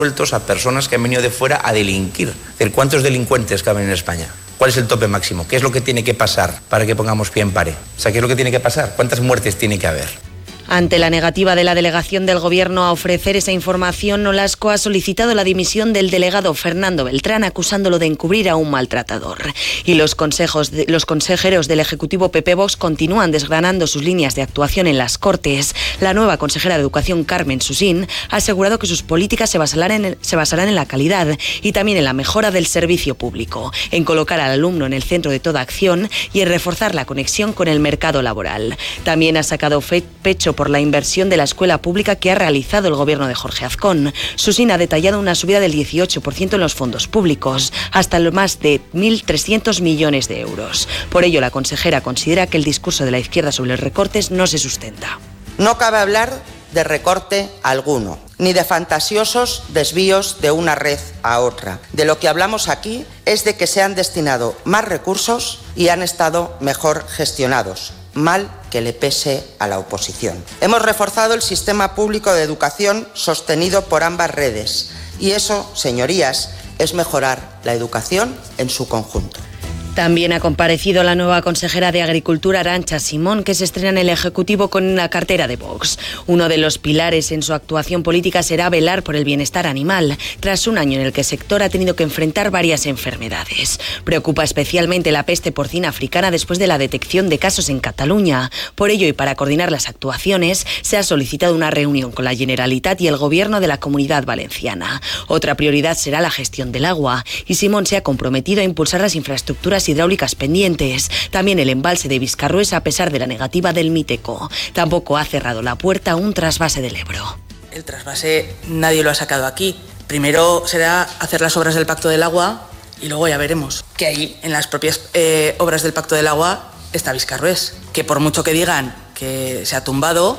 sueltos a personas que han venido de fuera a delinquir. ¿Cuántos delincuentes caben en España? ¿Cuál es el tope máximo? ¿Qué es lo que tiene que pasar para que pongamos pie en pared? O sea, ¿qué es lo que tiene que pasar? ¿Cuántas muertes tiene que haber? Ante la negativa de la delegación del Gobierno a ofrecer esa información, Nolasco ha solicitado la dimisión del delegado Fernando Beltrán, acusándolo de encubrir a un maltratador. Y los consejeros del Ejecutivo PP-Vox continúan desgranando sus líneas de actuación en las Cortes. La nueva consejera de Educación, Carmen Susín, ha asegurado que sus políticas se basarán en la calidad y también en la mejora del servicio público, en colocar al alumno en el centro de toda acción y en reforzar la conexión con el mercado laboral. También ha sacado pecho por la inversión de la escuela pública que ha realizado el Gobierno de Jorge Azcón. Susín ha detallado una subida del 18% en los fondos públicos, hasta más de 1.300 millones de euros. Por ello, la consejera considera que el discurso de la izquierda sobre los recortes no se sustenta. No cabe hablar de recorte alguno, ni de fantasiosos desvíos de una red a otra. De lo que hablamos aquí es de que se han destinado más recursos y han estado mejor gestionados. Mal que le pese a la oposición. Hemos reforzado el sistema público de educación sostenido por ambas redes y eso, señorías, es mejorar la educación en su conjunto. También ha comparecido la nueva consejera de Agricultura, Arantxa Simón, que se estrena en el Ejecutivo con una cartera de Vox. Uno de los pilares en su actuación política será velar por el bienestar animal, tras un año en el que el sector ha tenido que enfrentar varias enfermedades. Preocupa especialmente la peste porcina africana después de la detección de casos en Cataluña. Por ello, y para coordinar las actuaciones, se ha solicitado una reunión con la Generalitat y el Gobierno de la Comunidad Valenciana. Otra prioridad será la gestión del agua, y Simón se ha comprometido a impulsar las infraestructuras hidráulicas pendientes, también el embalse de Viscarrués, a pesar de la negativa del Miteco. Tampoco ha cerrado la puerta a un trasvase del Ebro. El trasvase nadie lo ha sacado aquí. Primero será hacer las obras del Pacto del Agua y luego ya veremos que ahí, en las propias obras del Pacto del Agua, está Viscarrués, que por mucho que digan que se ha tumbado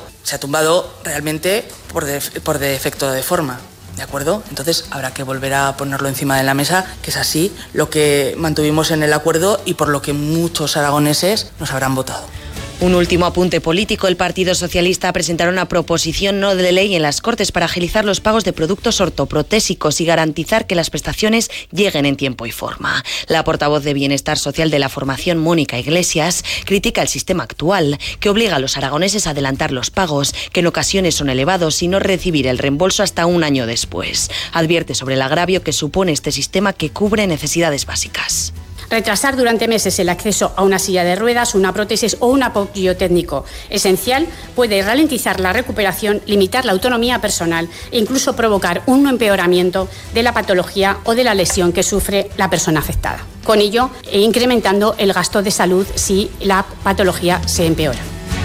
realmente por defecto de forma. ¿De acuerdo? Entonces habrá que volver a ponerlo encima de la mesa, que es así lo que mantuvimos en el acuerdo y por lo que muchos aragoneses nos habrán votado. Un último apunte político. El Partido Socialista presentará una proposición no de ley en las Cortes para agilizar los pagos de productos ortoprotésicos y garantizar que las prestaciones lleguen en tiempo y forma. La portavoz de Bienestar Social de la formación, Mónica Iglesias, critica el sistema actual, que obliga a los aragoneses a adelantar los pagos, que en ocasiones son elevados, y no recibir el reembolso hasta un año después. Advierte sobre el agravio que supone este sistema, que cubre necesidades básicas. Retrasar durante meses el acceso a una silla de ruedas, una prótesis o un apoyo técnico esencial puede ralentizar la recuperación, limitar la autonomía personal e incluso provocar un empeoramiento de la patología o de la lesión que sufre la persona afectada. Con ello, incrementando el gasto de salud si la patología se empeora.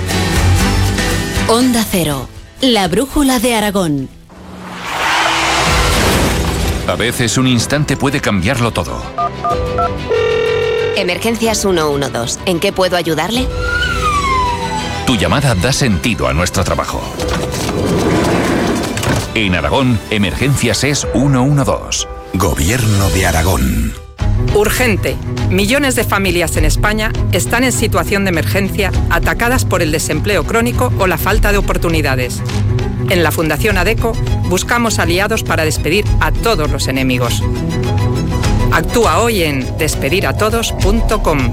Onda Cero, la brújula de Aragón. A veces un instante puede cambiarlo todo. Emergencias 112. ¿En qué puedo ayudarle? Tu llamada da sentido a nuestro trabajo. En Aragón, Emergencias es 112. Gobierno de Aragón. Urgente. Millones de familias en España están en situación de emergencia, atacadas por el desempleo crónico o la falta de oportunidades. En la Fundación ADECO buscamos aliados para despedir a todos los enemigos. Actúa hoy en despediratodos.com.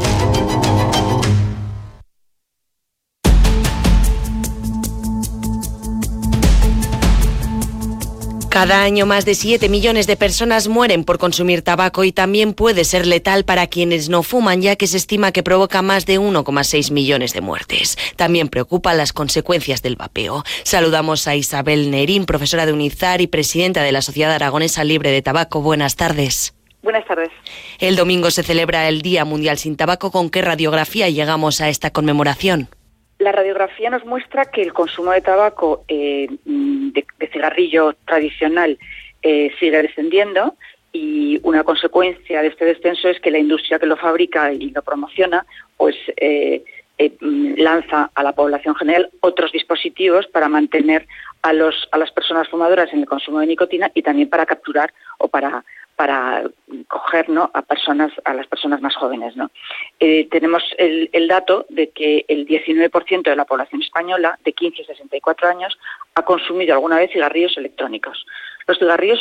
Cada año más de 7 millones de personas mueren por consumir tabaco, y también puede ser letal para quienes no fuman, ya que se estima que provoca más de 1,6 millones de muertes. También preocupan las consecuencias del vapeo. Saludamos a Isabel Nerín, profesora de UNIZAR y presidenta de la Sociedad Aragonesa Libre de Tabaco. Buenas tardes. Buenas tardes. El domingo se celebra el Día Mundial sin Tabaco. ¿Con qué radiografía llegamos a esta conmemoración? La radiografía nos muestra que el consumo de tabaco de cigarrillo tradicional sigue descendiendo, y una consecuencia de este descenso es que la industria que lo fabrica y lo promociona pues lanza a la población general otros dispositivos para mantener a las personas fumadoras en el consumo de nicotina, y también para capturar o para coger, ¿no?, a las personas más jóvenes, ¿no? Tenemos el dato de que el 19% de la población española de 15 a 64 años ha consumido alguna vez cigarrillos electrónicos, Los cigarrillos